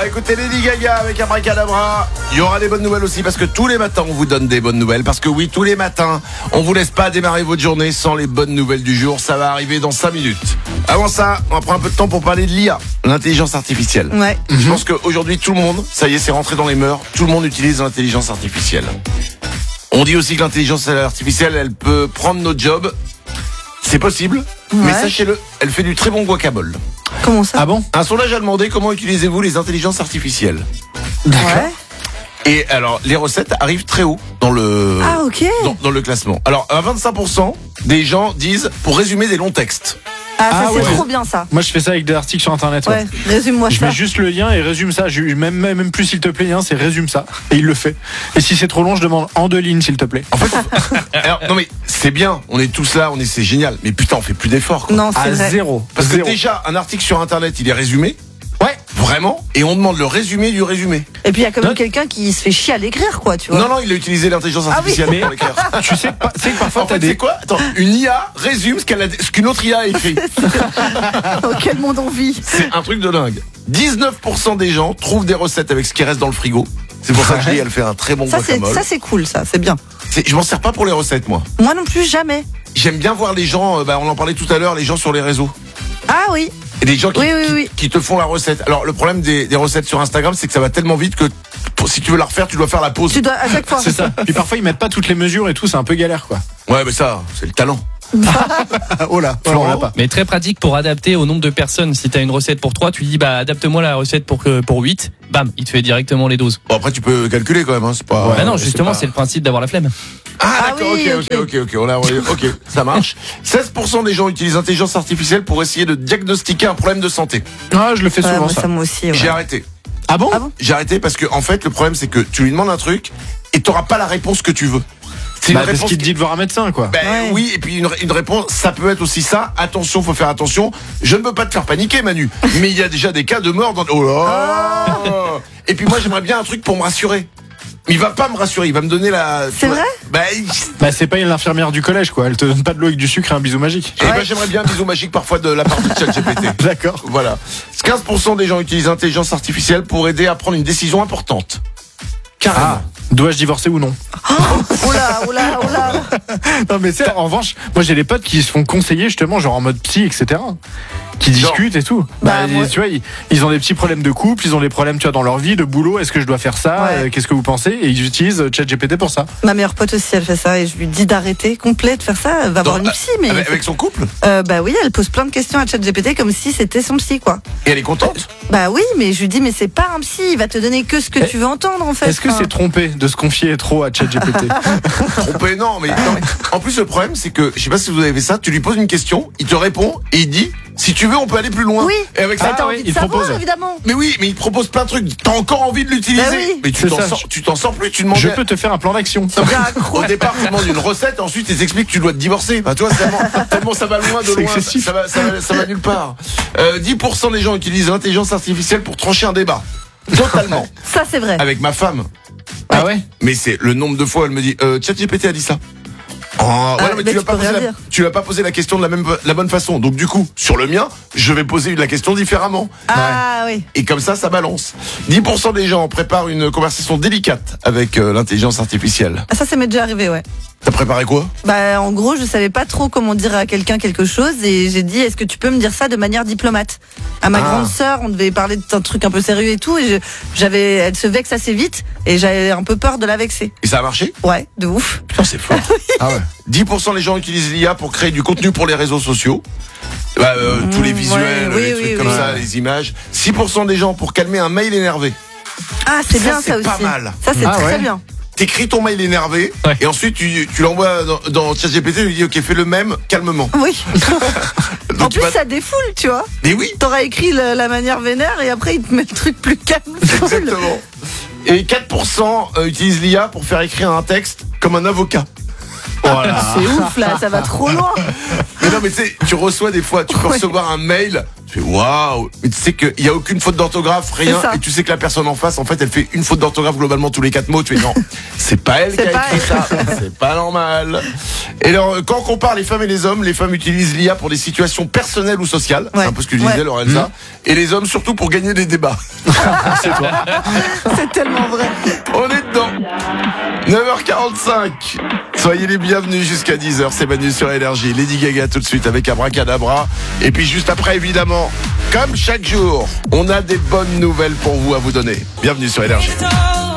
va écouter Lady Gaga avec Abracadabra. Il y aura des bonnes nouvelles aussi parce que tous les matins on vous donne des bonnes nouvelles. Parce que oui, tous les matins, on vous laisse pas démarrer votre journée sans les bonnes nouvelles du jour. Ça va arriver dans 5 minutes. Avant ça, on va prendre un peu de temps pour parler de l'IA, l'intelligence artificielle. Ouais. Je pense qu'aujourd'hui, tout le monde, ça y est, c'est rentré dans les mœurs. Tout le monde utilise l'intelligence artificielle. On dit aussi que l'intelligence artificielle, elle peut prendre nos jobs. C'est possible, mais sachez-le, elle fait du très bon guacamole. Comment ça? Ah bon? Un sondage a demandé comment utilisez-vous les intelligences artificielles. Ouais. Et alors, les recettes arrivent très haut dans le, dans le classement. Alors, à 25%, des gens disent pour résumer des longs textes. Ah, ça c'est ouais. trop bien ça. Moi je fais ça avec des articles sur internet. Ouais, résume-moi Je ça. mets juste le lien et résume ça. Même plus s'il te plaît, hein, c'est résume ça. Et il le fait. Et si c'est trop long, je demande en 2 lignes s'il te plaît. En fait, alors, non mais c'est bien, on est tous là, c'est génial. Mais putain, on fait plus d'efforts. Quoi. Non, c'est À vrai. zéro. Parce que Zéro. déjà, un article sur internet, il est résumé. Ouais. Vraiment. Et on demande le résumé du résumé. Et puis il y a quand même Non. quelqu'un qui se fait chier à l'écrire, quoi, tu vois. Non, il a utilisé l'intelligence artificielle oui. pour l'écrire. Tu sais que parfois En t'as fait, des. c'est quoi? Attends, une IA résume ce qu'une autre IA a écrit. Dans quel monde on vit? C'est un truc de dingue. 19% des gens trouvent des recettes avec ce qui reste dans le frigo. C'est pour ça que je dis, elle fait un très bon guacamole. Ça c'est cool, ça, c'est bien. Je m'en sers pas pour les recettes, moi. Moi non plus, jamais. J'aime bien voir les gens, on en parlait tout à l'heure, les gens sur les réseaux. Ah oui. Et des gens Oui. qui te font la recette. Alors, le problème des recettes sur Instagram, c'est que ça va tellement vite que si tu veux la refaire, tu dois faire la pause. Tu dois à chaque fois. C'est ça. Puis parfois ils mettent pas toutes les mesures et tout, c'est un peu galère quoi. Ouais, mais ça, c'est le talent. Oh là, on l'a pas. Mais très pratique pour adapter au nombre de personnes. Si t'as une recette pour 3, tu dis adapte-moi la recette pour 8. Bam, il te fait directement les doses. Bon, après, tu peux calculer quand même, hein, c'est pas. Bah non, justement, c'est le principe d'avoir la flemme. Ah, d'accord, oui, ok, ça marche. 16% des gens utilisent l'intelligence artificielle pour essayer de diagnostiquer un problème de santé. Ah, je le fais Ouais, souvent moi, ça moi aussi. Ouais. J'ai arrêté. Ah bon? J'ai arrêté parce que, en fait, le problème, c'est que tu lui demandes un truc et t'auras pas la réponse que tu veux. C'est une Parce réponse qu'il te dit de voir un médecin quoi. Ben Ouais. oui, et puis une réponse, ça peut être aussi ça. Attention, faut faire attention. Je ne veux pas te faire paniquer, Manu, mais il y a déjà des cas de mort dans. Oh là. Et puis moi, j'aimerais bien un truc pour me rassurer. Mais il va pas me rassurer, il va me donner la. C'est vrai? Bah c'est pas l'infirmière du collège quoi. Elle te donne pas de l'eau avec du sucre et un bisou magique. Et ben j'aimerais bien un bisou magique parfois de la part de ChatGPT. D'accord. Voilà. 15% des gens utilisent l'intelligence artificielle pour aider à prendre une décision importante. Carrément. Ah, dois-je divorcer ou non? Oh là. Non mais c'est en revanche, moi j'ai des potes qui se font conseiller justement genre en mode psy etc. Qui discutent et tout. Moi- Tu vois, ils ont des petits problèmes de couple, ils ont des problèmes tu vois dans leur vie, de boulot. Est-ce que je dois faire ça? Ouais. Qu'est-ce que vous pensez? Et ils utilisent ChatGPT pour ça. Ma meilleure pote aussi, elle fait ça et je lui dis d'arrêter complet de faire ça. Elle va voir une psy, mais Avec son couple. bah oui, elle pose plein de questions à ChatGPT comme si c'était son psy, quoi. Et elle est contente. Bah oui, mais je lui dis mais c'est pas un psy, il va te donner que ce que tu veux entendre en fait. Est-ce que c'est trompé de se confier trop à ChatGPT? Trompé, non, mais en plus le problème c'est que, je sais pas si vous avez fait ça, tu lui poses une question, il te répond et il dit si tu veux on peut aller plus loin. Oui. Et avec Bah, ça, t'as ouais, envie de il savoir, propose. évidemment. mais oui, mais il te propose plein de trucs. T'as encore envie de l'utiliser, Bah oui. mais C'est ça. tu t'en sors plus. Tu demandes. Je peux te faire un plan d'action. Au départ, tu demandes une recette, ensuite ils t'expliquent que tu dois te divorcer. Bah, tu vois, tellement ça va loin de C'est loin, excessif. ça va nulle part. 10% des gens utilisent l'intelligence artificielle pour trancher un débat. Totalement. Ça c'est vrai. Avec ma femme. Ah ouais? Mais c'est le nombre de fois elle me dit ChatGPT a dit ça. Oh, ouais, non, mais mais tu tu peux rien dire. tu lui as pas posé la question de la bonne façon. Donc du coup, sur le mien, je vais poser la question différemment. Ah oui. Et comme ça balance. 10% des gens préparent une conversation délicate avec l'intelligence artificielle. Ah, ça m'est déjà arrivé, ouais. T'as préparé quoi? Bah en gros, je savais pas trop comment dire à quelqu'un quelque chose et j'ai dit est-ce que tu peux me dire ça de manière diplomate? À ma grande sœur, on devait parler d'un truc un peu sérieux et tout et elle se vexe assez vite et j'avais un peu peur de la vexer. Et ça a marché? Ouais, de ouf. Putain, c'est fort. Ah ouais. 10% des gens utilisent l'IA pour créer du contenu pour les réseaux sociaux. Tous les visuels, oui, les oui, trucs comme oui. ça, les images. 6% des gens pour calmer un mail énervé. Ah, c'est Ça, bien c'est ça pas aussi. mal. Ça c'est Ah très ouais. bien. T'écris ton mail énervé Ouais. et ensuite tu l'envoies dans ChatGPT et lui dis ok fais le même calmement. Oui. Donc, En tu plus vas- ça défoule, tu vois. Mais oui, T'auras écrit la manière vénère et après il te met le truc plus calme. exactement. Et 4% utilisent l'IA pour faire écrire un texte comme un avocat. Voilà. C'est ouf là, ça va trop loin. Mais non, mais tu sais, tu reçois des fois, tu peux recevoir un mail, tu fais waouh, mais tu sais qu'il n'y a aucune faute d'orthographe, rien, et tu sais que la personne en face, en fait, elle fait une faute d'orthographe globalement tous les 4 mots, tu fais non, c'est pas elle qui a écrit ça, c'est pas normal. Et alors, quand on compare les femmes et les hommes utilisent l'IA pour des situations personnelles ou sociales, c'est un peu ce que je disais, Lorenza, et les hommes surtout pour gagner des débats. C'est toi. C'est tellement vrai. On est dedans. 9h45. Soyez les bienvenus jusqu'à 10h. C'est Manu sur Énergie. Lady Gaga tout de suite avec Abracadabra. Et puis juste après, évidemment, comme chaque jour, on a des bonnes nouvelles pour vous à vous donner. Bienvenue sur Énergie.